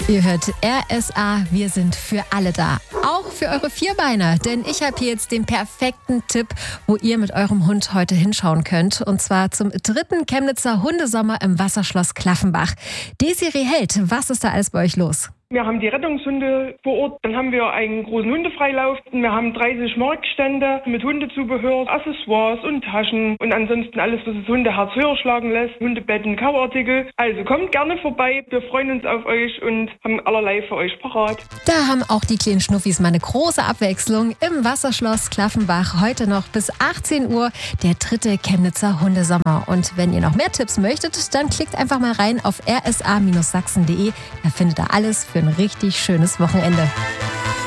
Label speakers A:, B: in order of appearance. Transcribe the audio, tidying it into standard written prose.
A: Ihr hört RSA, wir sind für alle da. Auch für eure Vierbeiner, denn ich habe hier jetzt den perfekten Tipp, wo ihr mit eurem Hund heute hinschauen könnt. Und zwar zum 3. Chemnitzer Hundesommer im Wasserschloss Klaffenbach. Desiree Held, was ist da alles bei euch los?
B: Wir haben die Rettungshunde vor Ort, dann haben wir einen großen Hundefreilauf. Wir haben 30 Marktstände mit Hundezubehör, Accessoires und Taschen und ansonsten alles, was das Hundeherz höher schlagen lässt, Hundebetten, Kauartikel. Also kommt gerne vorbei, wir freuen uns auf euch und haben allerlei für euch parat.
A: Da haben auch die kleinen Schnuffis mal eine große Abwechslung im Wasserschloss Klaffenbach. Heute noch bis 18 Uhr der 3. Chemnitzer Hundesommer. Und wenn ihr noch mehr Tipps möchtet, dann klickt einfach mal rein auf rsa-sachsen.de. Da findet ihr alles für ein richtig schönes Wochenende.